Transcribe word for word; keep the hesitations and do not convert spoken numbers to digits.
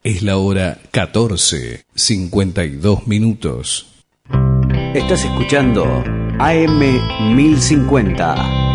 Es la hora catorce, cincuenta y dos minutos. Estás escuchando A M mil cincuenta.